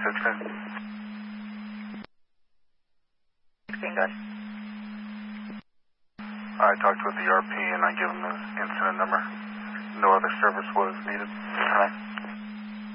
16. Good. I talked with the RP and I gave him the incident number. No other service was needed.